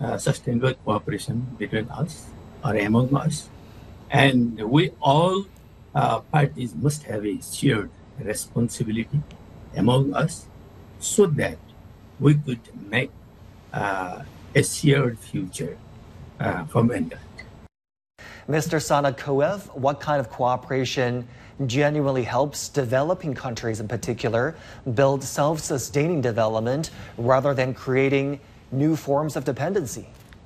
sustainable cooperation between us or among us. And we all parties must have a shared responsibility among us so that we could make a shared future for mankind. Mr. Sanakoev, what kind of cooperation genuinely helps developing countries in particular build self-sustaining development rather than creating new forms of dependency?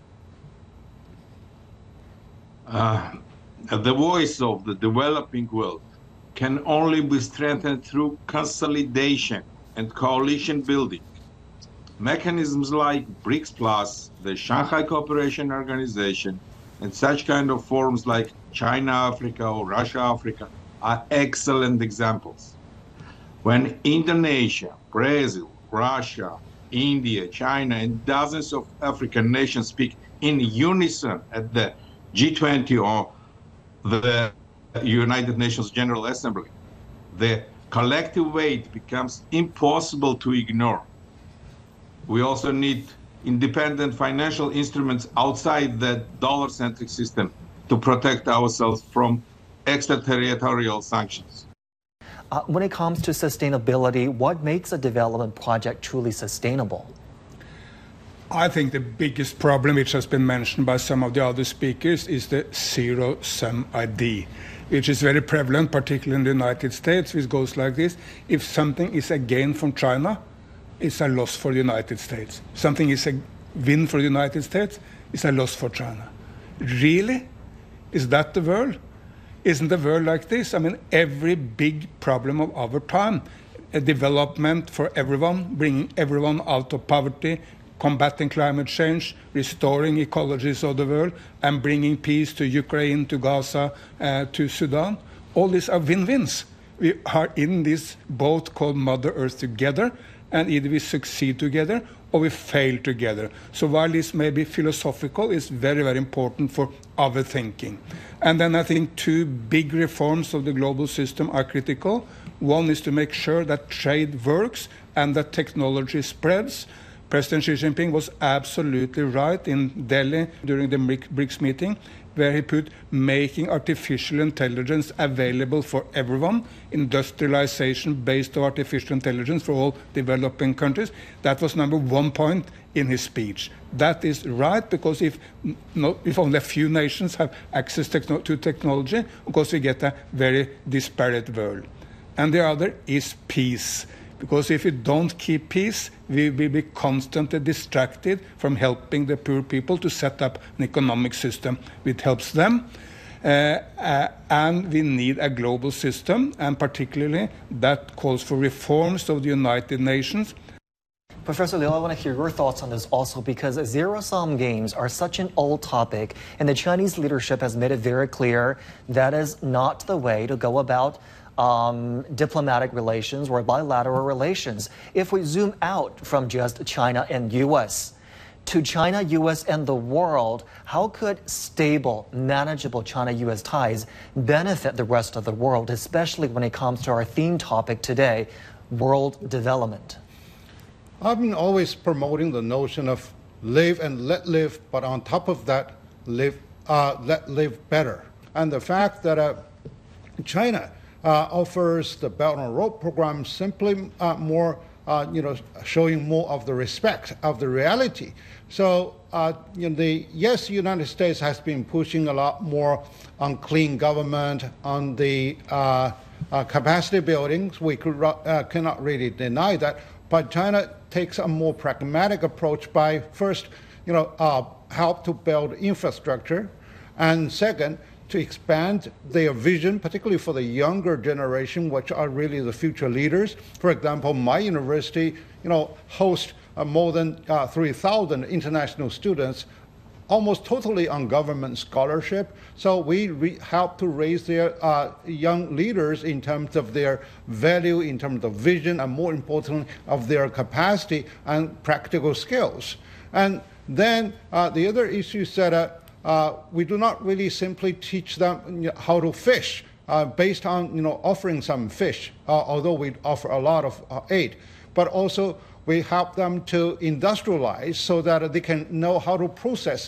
The voice of the developing world can only be strengthened through consolidation and coalition building. Mechanisms like BRICS Plus, the Shanghai Cooperation Organization, and such kind of forums like China-Africa or Russia-Africa are excellent examples. When Indonesia, Brazil, Russia, India, China, and dozens of African nations speak in unison at the G20 or the United Nations General Assembly, the collective weight becomes impossible to ignore. We also need independent financial instruments outside the dollar-centric system to protect ourselves from extraterritorial sanctions. When it comes to sustainability, what makes a development project truly sustainable? I think the biggest problem, which has been mentioned by some of the other speakers, is the zero-sum idea, which is very prevalent, particularly in the United States, which goes like this. If something is a gain from China, it's a loss for the United States. Something is a win for the United States, it's a loss for China. Really? Is that the world? Isn't the world like this? I mean, every big problem of our time, a development for everyone, bringing everyone out of poverty, combating climate change, restoring ecologies of the world, and bringing peace to Ukraine, to Gaza, to Sudan. All these are win-wins. We are in this boat called Mother Earth together, and either we succeed together or we fail together. So while this may be philosophical, it's very, very important for our thinking. And then I think two big reforms of the global system are critical. One is to make sure that trade works and that technology spreads. President Xi Jinping was absolutely right in Delhi during the BRICS meeting, where he put making artificial intelligence available for everyone, industrialization based on artificial intelligence for all developing countries. That was number 1 point in his speech. That is right, because if only a few nations have access to technology, of course we get a very disparate world. And the other is peace. Because if we don't keep peace, we will be constantly distracted from helping the poor people to set up an economic system which helps them. And we need a global system, and particularly that calls for reforms of the United Nations. Professor Liu, I want to hear your thoughts on this also, because zero-sum games are such an old topic, and the Chinese leadership has made it very clear that is not the way to go about diplomatic relations or bilateral relations. If we zoom out from just China and U.S. to China, U.S., and the world, how could stable, manageable China-U.S. ties benefit the rest of the world, especially when it comes to our theme topic today, world development? I've been always promoting the notion of live and let live, but on top of that, let live better. And the fact that China offers the Belt and Road program simply more, showing more of the respect of the reality. So, yes, the United States has been pushing a lot more on clean government, on the capacity buildings. We cannot really deny that. But China takes a more pragmatic approach by first, help to build infrastructure, and second, to expand their vision, particularly for the younger generation, which are really the future leaders. For example, my university, hosts more than 3,000 international students, almost totally on government scholarship. So we help to raise their young leaders in terms of their value, in terms of vision, and more importantly, of their capacity and practical skills. And then the other issue is that we do not really simply teach them how to fish based on offering some fish, although we offer a lot of aid. But also We help them to industrialize so that they can know how to process